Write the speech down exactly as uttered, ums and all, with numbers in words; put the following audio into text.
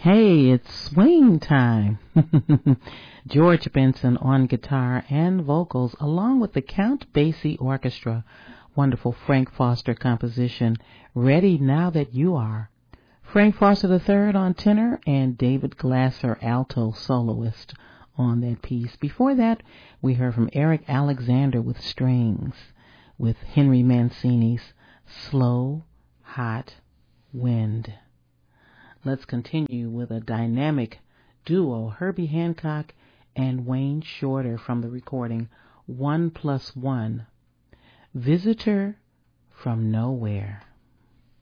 Hey, it's swing time. George Benson on guitar and vocals, along with the Count Basie Orchestra. Wonderful Frank Foster composition, Ready Now That You Are. Frank Foster the third on tenor and David Glasser, alto soloist on that piece. Before that, we heard from Eric Alexander with strings, with Henry Mancini's Slow, Hot Wind. Let's continue with a dynamic duo, Herbie Hancock and Wayne Shorter, from the recording One Plus One, Visitor from Nowhere.